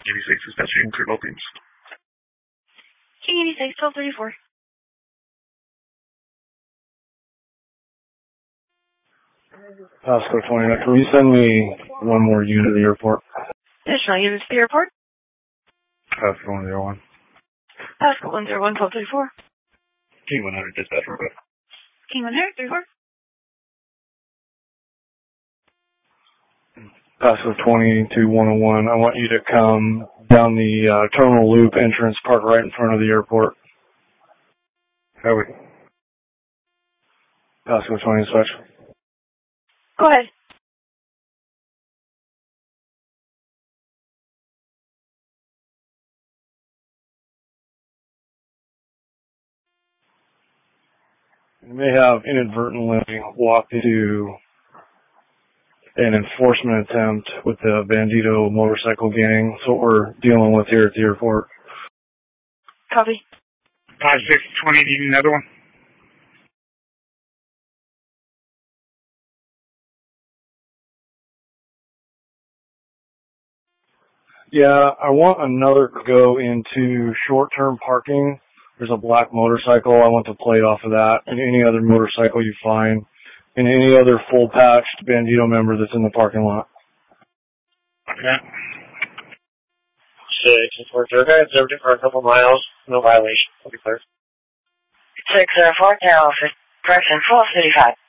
86 dispatching to Philippines. King 86, 1234. Pasco 29, can you send me one more unit to the airport? Additional units to the airport. Pasco 101. Pasco 101, 1234. King 100 dispatch request. King 100, 34. Pasco 22 101. I want you to come down the terminal loop entrance, park right in front of the airport. How we? Pasco 20 dispatch. Go ahead. You may have inadvertently walked into an enforcement attempt with the Bandito motorcycle gang. That's what we're dealing with here at the airport. Copy. 5620, do you need another one? Yeah, I want another go into short-term parking. There's a black motorcycle. I want the plate off of that, and any other motorcycle you find, and any other full-patched Bandito member that's in the parking lot. Okay. 6, it's worked. Okay, it's over for a couple miles. No violation. I'll be clear. 604, now office. Correction, 1235.